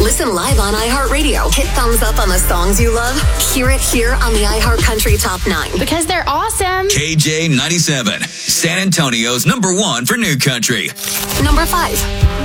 Listen live on iHeartRadio. Hit thumbs up on the songs you love. Hear it here on the iHeart Country Top 9. Because they're awesome. KJ97, San Antonio's #1 for new country. Number 5.